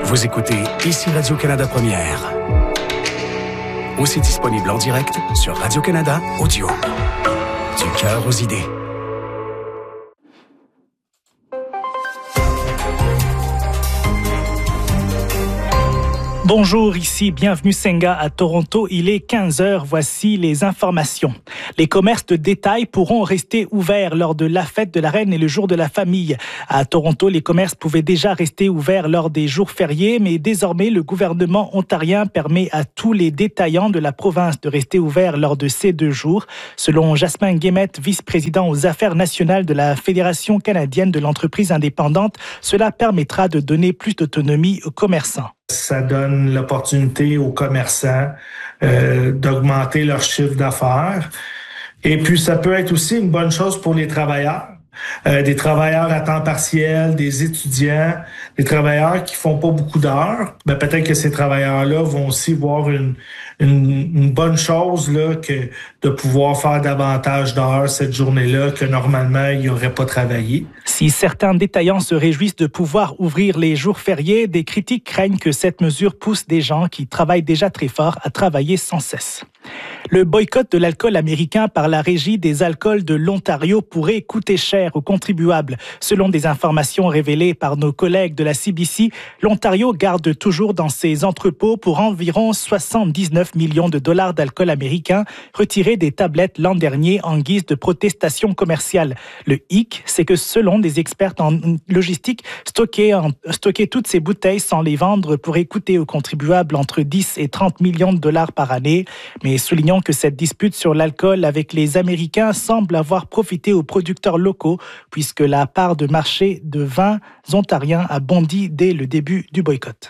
Vous écoutez ici Radio-Canada Première. Aussi disponible en direct sur Radio-Canada Audio. Du cœur aux idées. Bonjour, ici Bienvenue Senga à Toronto. Il est 15h. Voici les informations. Les commerces de détail pourront rester ouverts lors de la fête de la Reine et le jour de la famille. À Toronto, les commerces pouvaient déjà rester ouverts lors des jours fériés, mais désormais, le gouvernement ontarien permet à tous les détaillants de la province de rester ouverts lors de ces 2 jours. Selon Jasmin Guémette, vice-président aux affaires nationales de la Fédération canadienne de l'entreprise indépendante, cela permettra de donner plus d'autonomie aux commerçants. Ça donne l'opportunité aux commerçants d'augmenter leur chiffre d'affaires. Et puis, ça peut être aussi une bonne chose pour les travailleurs. Des travailleurs à temps partiel, des étudiants, des travailleurs qui font pas beaucoup d'heures. Ben, peut-être que ces travailleurs-là vont aussi voir une bonne chose là, que de pouvoir faire davantage d'heures cette journée-là que normalement ils n'auraient pas travaillé. Si certains détaillants se réjouissent de pouvoir ouvrir les jours fériés, des critiques craignent que cette mesure pousse des gens qui travaillent déjà très fort à travailler sans cesse. Le boycott de l'alcool américain par la Régie des alcools de l'Ontario pourrait coûter cher aux contribuables. Selon des informations révélées par nos collègues de la CBC, l'Ontario garde toujours dans ses entrepôts pour environ 79 millions de dollars d'alcool américain retiré des tablettes l'an dernier en guise de protestation commerciale. Le hic, c'est que selon des experts en logistique, stocker toutes ces bouteilles sans les vendre pourrait coûter aux contribuables entre 10 et 30 millions de dollars par année. Mais soulignons que cette dispute sur l'alcool avec les Américains semble avoir profité aux producteurs locaux puisque la part de marché de vins ontariens a bondi dès le début du boycott.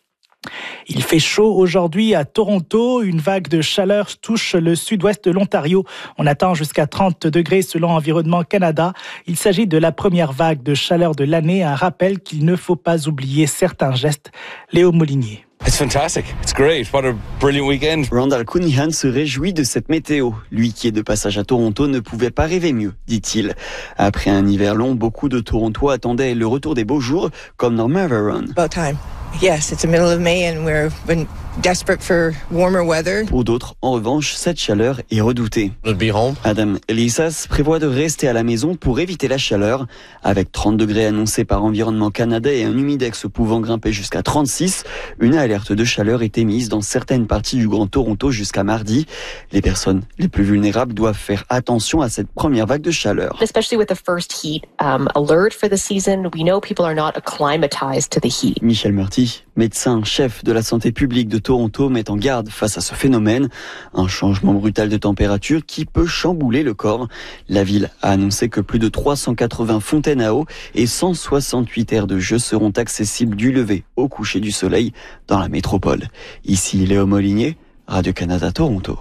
Il fait chaud aujourd'hui à Toronto. Une vague de chaleur touche le sud-ouest de l'Ontario. On attend jusqu'à 30 degrés selon Environnement Canada. Il s'agit de la première vague de chaleur de l'année. Un rappel qu'il ne faut pas oublier certains gestes. Léo Molinier. It's fantastic. It's great. What a brilliant weekend. Randall Cunningham se réjouit de cette météo. Lui qui est de passage à Toronto ne pouvait pas rêver mieux, dit-il. Après un hiver long, beaucoup de Torontois attendaient le retour des beaux jours, comme Norma Varon. About time. Yes, it's the middle of May and we've been desperate for warmer weather. Pour d'autres, en revanche, cette chaleur est redoutée. Adam Elisas prévoit de rester à la maison pour éviter la chaleur. Avec 30 degrés annoncés par Environnement Canada et un humidex pouvant grimper jusqu'à 36, une alerte de chaleur est émise dans certaines parties du Grand Toronto jusqu'à mardi. Les personnes les plus vulnérables doivent faire attention à cette première vague de chaleur. Especially with the first heat alert for the season, we know people are not acclimatized to the heat. Michel Murty, médecin-chef de la santé publique de Toronto, met en garde face à ce phénomène. Un changement brutal de température qui peut chambouler le corps. La ville a annoncé que plus de 380 fontaines à eau et 168 aires de jeu seront accessibles du lever au coucher du soleil dans la métropole. Ici Léo Molinier, Radio-Canada Toronto.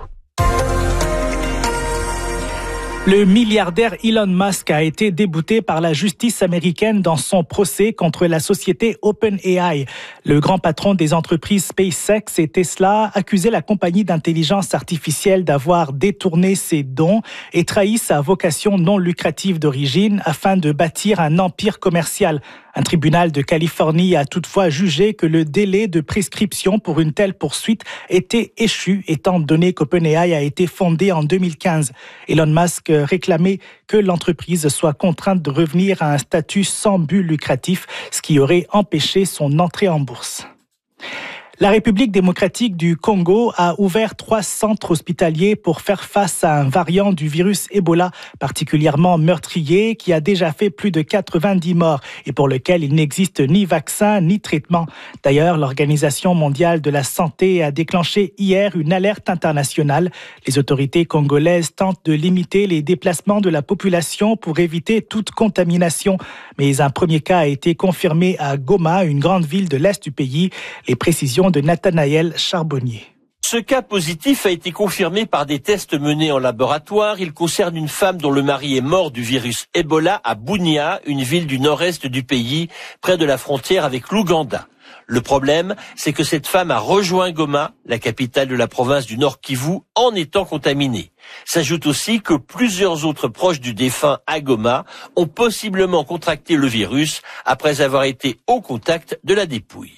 Le milliardaire Elon Musk a été débouté par la justice américaine dans son procès contre la société OpenAI. Le grand patron des entreprises SpaceX et Tesla accusait la compagnie d'intelligence artificielle d'avoir détourné ses dons et trahi sa vocation non lucrative d'origine afin de bâtir un empire commercial. Un tribunal de Californie a toutefois jugé que le délai de prescription pour une telle poursuite était échu, étant donné qu'OpenAI a été fondé en 2015. Elon Musk réclamait que l'entreprise soit contrainte de revenir à un statut sans but lucratif, ce qui aurait empêché son entrée en bourse. La République démocratique du Congo a ouvert 3 centres hospitaliers pour faire face à un variant du virus Ebola particulièrement meurtrier qui a déjà fait plus de 90 morts et pour lequel il n'existe ni vaccin ni traitement. D'ailleurs, l'Organisation mondiale de la santé a déclenché hier une alerte internationale. Les autorités congolaises tentent de limiter les déplacements de la population pour éviter toute contamination. Mais un premier cas a été confirmé à Goma, une grande ville de l'est du pays. Les précisions de Nathanaël Charbonnier. Ce cas positif a été confirmé par des tests menés en laboratoire. Il concerne une femme dont le mari est mort du virus Ebola à Bunia, une ville du nord-est du pays, près de la frontière avec l'Ouganda. Le problème, c'est que cette femme a rejoint Goma, la capitale de la province du Nord Kivu, en étant contaminée. S'ajoute aussi que plusieurs autres proches du défunt à Goma ont possiblement contracté le virus après avoir été au contact de la dépouille.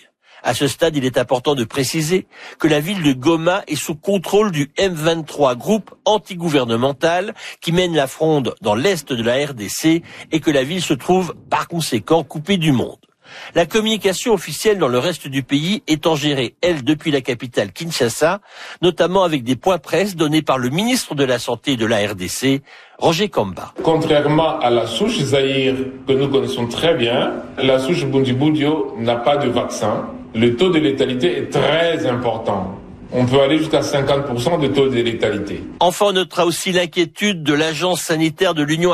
À ce stade, il est important de préciser que la ville de Goma est sous contrôle du M23, groupe antigouvernemental qui mène la fronde dans l'est de la RDC et que la ville se trouve par conséquent coupée du monde. La communication officielle dans le reste du pays étant gérée, elle, depuis la capitale Kinshasa, notamment avec des points presse donnés par le ministre de la Santé de la RDC, Roger Kamba. Contrairement à la souche Zaïre que nous connaissons très bien, la souche Bundibugyo n'a pas de vaccin. Le taux de létalité est très important. On peut aller jusqu'à 50% de taux de létalité. Enfin, on notera aussi l'inquiétude de l'Agence sanitaire de l'Union